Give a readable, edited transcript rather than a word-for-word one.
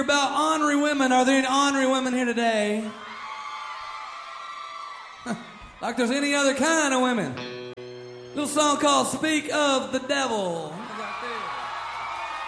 about ornery women. Are there any ornery women here today? Like there's any other kind of women. Little song called Speak of the Devil.